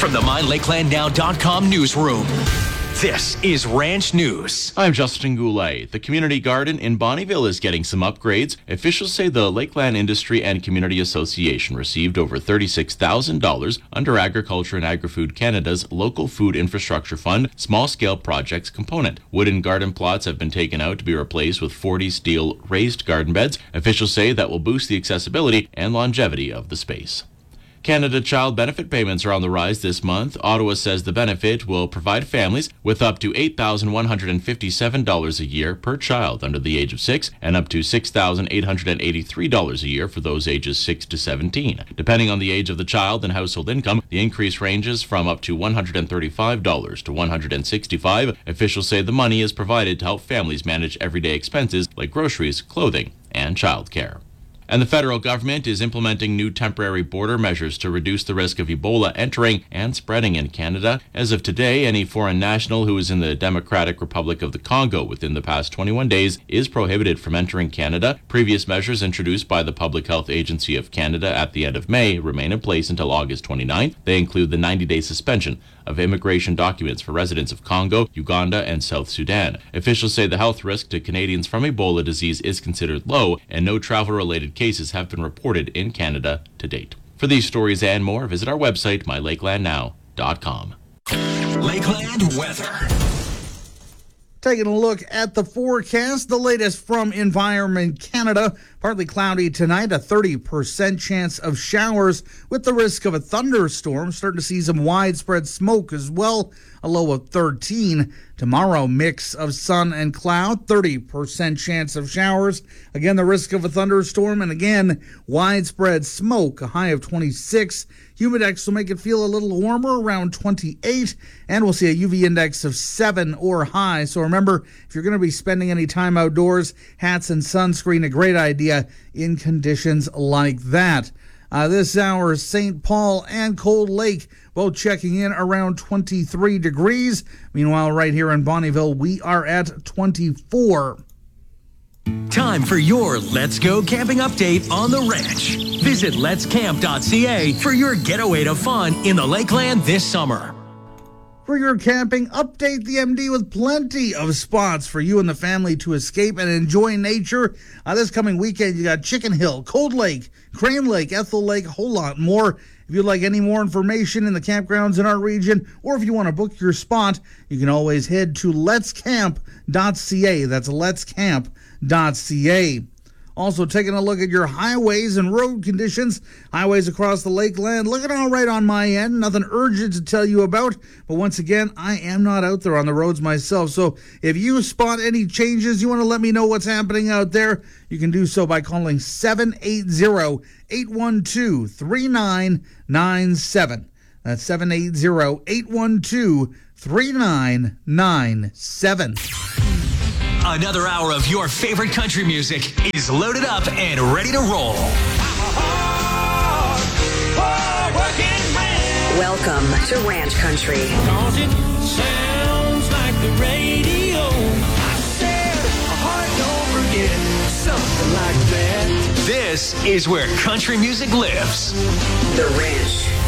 from the MyLakelandNow.com newsroom, this is Ranch News. I'm Justin Goulet. The community garden in Bonnyville is getting some upgrades. Officials say the Lakeland Industry and Community Association received over $36,000 under Agriculture and Agri-Food Canada's Local Food Infrastructure Fund small-scale projects component. Wooden garden plots have been taken out to be replaced with 40 steel raised garden beds. Officials say that will boost the accessibility and longevity of the space. Canada Child benefit payments are on the rise this month. Ottawa says the benefit will provide families with up to $8,157 a year per child under the age of 6 and up to $6,883 a year for those ages 6 to 17. Depending on the age of the child and household income, the increase ranges from up to $135 to $165. Officials say the money is provided to help families manage everyday expenses like groceries, clothing, and childcare. And the federal government is implementing new temporary border measures to reduce the risk of Ebola entering and spreading in Canada. As of today, any foreign national who is in the Democratic Republic of the Congo within the past 21 days is prohibited from entering Canada. Previous measures introduced by the Public Health Agency of Canada at the end of May remain in place until August 29th. They include the 90-day suspension of immigration documents for residents of Congo, Uganda, and South Sudan. Officials say the health risk to Canadians from Ebola disease is considered low, and no travel-related cases have been reported in Canada to date. For these stories and more, visit our website, mylakelandnow.com. Lakeland weather. Taking a look at the forecast, the latest from Environment Canada. Partly cloudy tonight, a 30% chance of showers with the risk of a thunderstorm. Starting to see some widespread smoke as well, a low of 13. Tomorrow, mix of sun and cloud, 30% chance of showers. Again, the risk of a thunderstorm, and again, widespread smoke, a high of 26. Humidex will make it feel a little warmer, around 28, and we'll see a UV index of 7 or high. So remember, if you're going to be spending any time outdoors, hats and sunscreen, a great idea in conditions like that. This hour, St. Paul and Cold Lake both checking in around 23 degrees. Meanwhile, right here in Bonnyville, we are at 24. Time for your Let's Go Camping update on the ranch. Visit letscamp.ca for your getaway to fun in the Lakeland this summer. For your camping update, the MD with plenty of spots for you and the family to escape and enjoy nature. This coming weekend, you got Chicken Hill, Cold Lake, Crane Lake, Ethel Lake, a whole lot more. If you'd like any more information in the campgrounds in our region, or if you want to book your spot, you can always head to letscamp.ca. That's letscamp.ca. Also taking a look at your highways and road conditions. Highways across the Lakeland looking all right on my end. Nothing urgent to tell you about. But once again, I am not out there on the roads myself. So if you spot any changes, you want to let me know what's happening out there, you can do so by calling 780-812-3997. That's 780-812-3997. Another hour of your favorite country music is loaded up and ready to roll. Welcome to Ranch Country. Cause it sounds like the radio. I said, a heart don't forget something like that. This is where country music lives. The Ranch.